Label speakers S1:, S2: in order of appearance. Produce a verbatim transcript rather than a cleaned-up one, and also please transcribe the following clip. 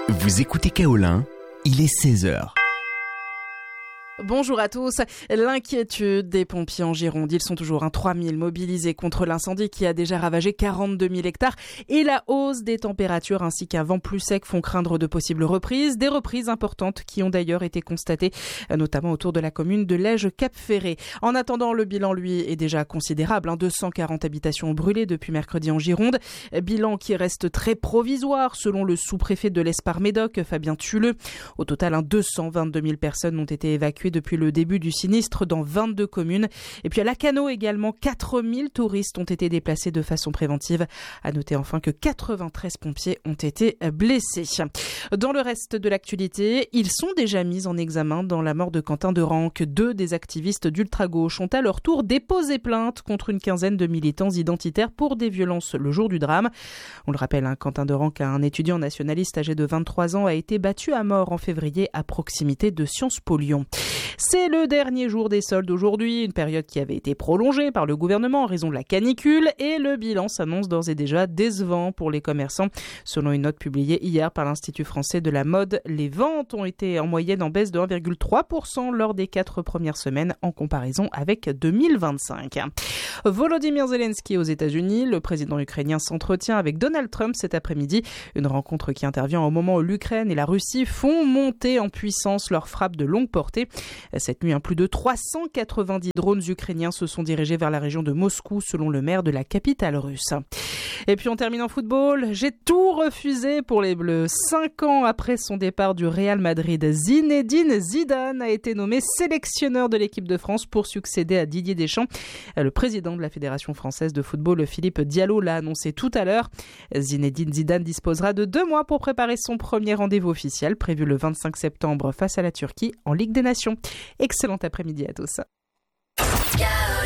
S1: Vous écoutez Kaolin, il est seize heures.
S2: Bonjour à tous. L'inquiétude des pompiers en Gironde. Ils sont toujours un trois mille mobilisés contre l'incendie qui a déjà ravagé quarante-deux mille hectares et la hausse des températures ainsi qu'un vent plus sec font craindre de possibles reprises. Des reprises importantes qui ont d'ailleurs été constatées, notamment autour de la commune de Lège-Cap-Ferré. En attendant, le bilan, lui, est déjà considérable. deux cent quarante habitations brûlées depuis mercredi en Gironde. Bilan qui reste très provisoire selon le sous-préfet de l'Espar-Médoc, Fabien Tulleux. Au total, deux cent vingt-deux mille personnes ont été évacuées depuis le début du sinistre dans vingt-deux communes. Et puis à Lacanau également, quatre mille touristes ont été déplacés de façon préventive. À noter enfin que quatre-vingt-treize pompiers ont été blessés. Dans le reste de l'actualité, ils sont déjà mis en examen dans la mort de Quentin Derenque. Deux des activistes d'ultra-gauche ont à leur tour déposé plainte contre une quinzaine de militants identitaires pour des violences le jour du drame. On le rappelle, hein, Quentin Derenque, un étudiant nationaliste âgé de vingt-trois ans, a été battu à mort en février à proximité de Sciences Po Lyon. C'est le dernier jour des soldes aujourd'hui, une période qui avait été prolongée par le gouvernement en raison de la canicule et le bilan s'annonce d'ores et déjà décevant pour les commerçants. Selon une note publiée hier par l'Institut français de la mode, les ventes ont été en moyenne en baisse de un virgule trois pour cent lors des quatre premières semaines en comparaison avec deux mille vingt-cinq. Volodymyr Zelensky aux États-Unis, le président ukrainien s'entretient avec Donald Trump cet après-midi, une rencontre qui intervient au moment où l'Ukraine et la Russie font monter en puissance leurs frappes de longue portée. Cette nuit, plus de trois cent quatre-vingt-dix drones ukrainiens se sont dirigés vers la région de Moscou, selon le maire de la capitale russe. Et puis on termine en football. J'ai tout refusé pour les Bleus. Cinq ans après son départ du Real Madrid, Zinedine Zidane a été nommé sélectionneur de l'équipe de France pour succéder à Didier Deschamps. Le président de la Fédération française de football, Philippe Diallo, l'a annoncé tout à l'heure. Zinedine Zidane disposera de deux mois pour préparer son premier rendez-vous officiel, prévu le vingt-cinq septembre face à la Turquie en Ligue des Nations. Excellent après-midi à tous.